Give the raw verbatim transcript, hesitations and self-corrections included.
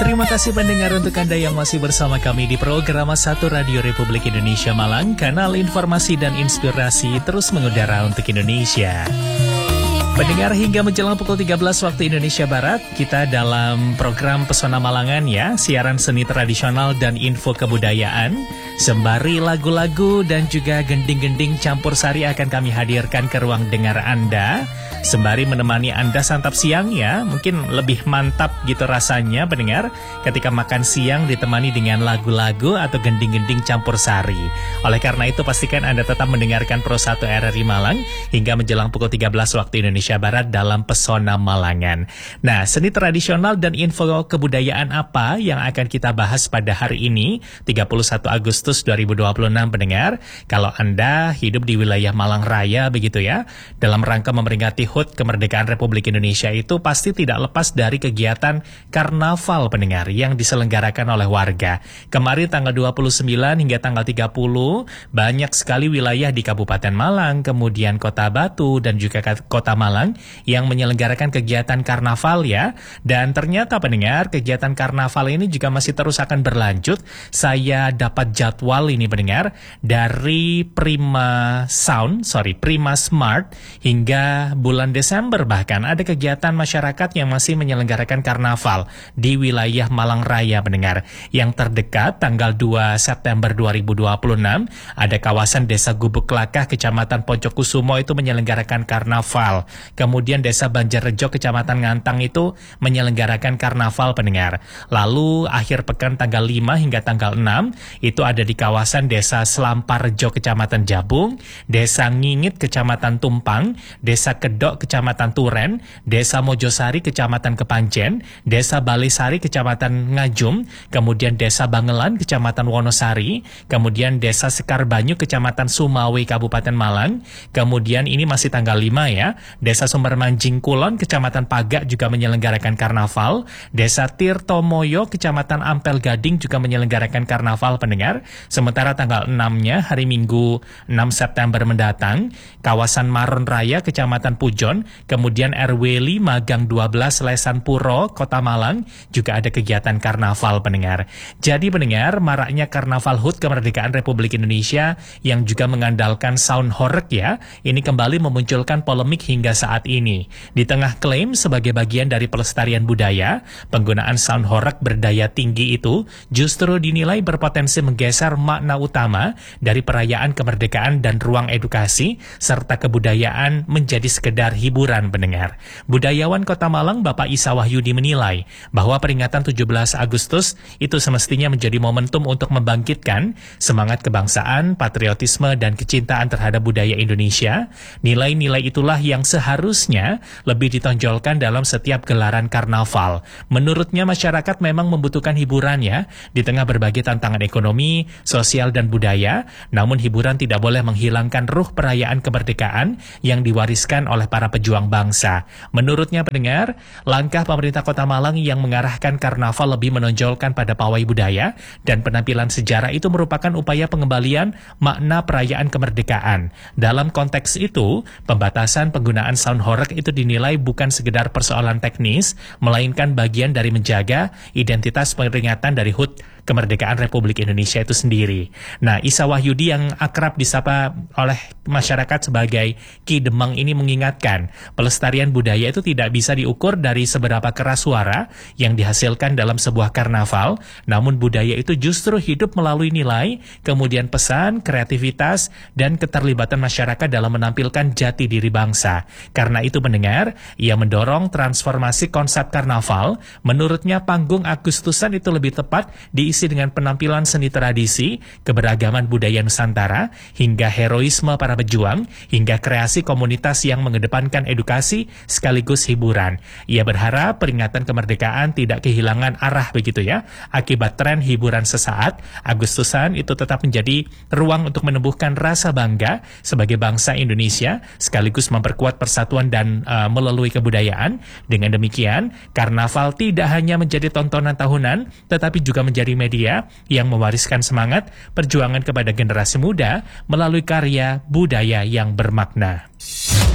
Terima kasih pendengar untuk Anda yang masih bersama kami di program satu Radio Republik Indonesia Malang, kanal informasi dan inspirasi terus mengudara untuk Indonesia. Pendengar, hingga menjelang pukul tiga belas waktu Indonesia Barat, kita dalam program Pesona Malangan ya, siaran seni tradisional dan info kebudayaan. Sembari lagu-lagu dan juga gending-gending campur sari akan kami hadirkan ke ruang dengar Anda. Sembari menemani Anda santap siang ya, mungkin lebih mantap gitu rasanya pendengar ketika makan siang ditemani dengan lagu-lagu atau gending-gending campur sari. Oleh karena itu pastikan Anda tetap mendengarkan Pro satu R R I Malang hingga menjelang pukul tiga belas waktu Indonesia Barat dalam Pesona Malangan. Nah, seni tradisional dan info kebudayaan apa yang akan kita bahas pada hari ini, tiga puluh satu Agustus dua ribu dua puluh enam pendengar. Kalau Anda hidup di wilayah Malang Raya begitu ya, dalam rangka memperingati H U T Kemerdekaan Republik Indonesia itu pasti tidak lepas dari kegiatan karnaval pendengar yang diselenggarakan oleh warga. Kemarin tanggal dua puluh sembilan hingga tanggal tiga puluh, banyak sekali wilayah di Kabupaten Malang, kemudian Kota Batu dan juga Kota Malang yang menyelenggarakan kegiatan karnaval ya. Dan ternyata pendengar, kegiatan karnaval ini juga masih terus akan berlanjut. Saya dapat jadwal ini pendengar dari Prima Sound, sorry Prima Smart, hingga bulan Desember bahkan ada kegiatan masyarakat yang masih menyelenggarakan karnaval di wilayah Malang Raya pendengar. Yang terdekat tanggal dua September dua ribu dua puluh enam ada kawasan Desa Gubuk Lakah Kecamatan Poncokusumo itu menyelenggarakan karnaval. Kemudian Desa Banjarrejo Kecamatan Ngantang itu menyelenggarakan karnaval pendengar. Lalu akhir pekan tanggal lima hingga tanggal enam itu ada di kawasan Desa Selamparrejo Kecamatan Jabung, Desa Ngingit Kecamatan Tumpang, Desa Kedok Kecamatan Turen, Desa Mojosari Kecamatan Kepanjen, Desa Balisari Kecamatan Ngajum, kemudian Desa Bangelan Kecamatan Wonosari, kemudian Desa Sekarbanyu Kecamatan Sumawe Kabupaten Malang, kemudian ini masih tanggal lima ya, Desa Sumbermanjing Kulon Kecamatan Pagak juga menyelenggarakan karnaval, Desa Tirtomoyo Kecamatan Ampel Gading juga menyelenggarakan karnaval pendengar. Sementara tanggal enam-nya hari Minggu enam September mendatang, kawasan Maron Raya Kecamatan Pujon, kemudian R W lima Gang dua belas Lesan Puro, Kota Malang juga ada kegiatan karnaval pendengar. Jadi pendengar, maraknya karnaval H U T Kemerdekaan Republik Indonesia yang juga mengandalkan sound horeg ya, ini kembali memunculkan polemik hingga saat ini. Di tengah klaim sebagai bagian dari pelestarian budaya, penggunaan sound horeg berdaya tinggi itu justru dinilai berpotensi menggeser makna utama dari perayaan kemerdekaan dan ruang edukasi serta kebudayaan menjadi sekedar hiburan pendengar. Budayawan Kota Malang Bapak Isa Wahyudi menilai bahwa peringatan tujuh belas Agustus itu semestinya menjadi momentum untuk membangkitkan semangat kebangsaan, patriotisme dan kecintaan terhadap budaya Indonesia. Nilai-nilai itulah yang seharusnya lebih ditonjolkan dalam setiap gelaran karnaval. Menurutnya masyarakat memang membutuhkan hiburan ya di tengah berbagai tantangan ekonomi, sosial dan budaya, namun hiburan tidak boleh menghilangkan ruh perayaan kemerdekaan yang diwariskan oleh para pejuang bangsa. Menurutnya pendengar, langkah pemerintah Kota Malang yang mengarahkan karnaval lebih menonjolkan pada pawai budaya dan penampilan sejarah itu merupakan upaya pengembalian makna perayaan kemerdekaan. Dalam konteks itu, pembatasan penggunaan sound horeg itu dinilai bukan sekedar persoalan teknis, melainkan bagian dari menjaga identitas peringatan dari H U T Kemerdekaan Republik Indonesia itu sendiri. Nah, Isa Wahyudi yang akrab disapa oleh masyarakat sebagai Ki Demang ini mengingatkan, pelestarian budaya itu tidak bisa diukur dari seberapa keras suara yang dihasilkan dalam sebuah karnaval, namun budaya itu justru hidup melalui nilai, kemudian pesan, kreativitas, dan keterlibatan masyarakat dalam menampilkan jati diri bangsa. Karena itu mendengar, ia mendorong transformasi konsep karnaval. Menurutnya panggung Agustusan itu lebih tepat diisi dengan penampilan seni tradisi, keberagaman budaya Nusantara, hingga heroisme para pejuang, hingga kreasi komunitas yang mengedepankan edukasi sekaligus hiburan. Ia berharap peringatan kemerdekaan tidak kehilangan arah begitu ya. Akibat tren hiburan sesaat, Agustusan itu tetap menjadi ruang untuk menumbuhkan rasa bangga sebagai bangsa Indonesia, sekaligus memperkuat persatuan dan uh, melalui kebudayaan. Dengan demikian, karnaval tidak hanya menjadi tontonan tahunan, tetapi juga menjadi media yang mewariskan semangat perjuangan kepada generasi muda melalui karya budaya yang bermakna.